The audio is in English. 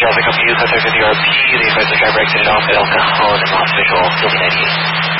Delta Company, contact with the RP, the advisor driver exited off at El Cajon and lost visual, 98.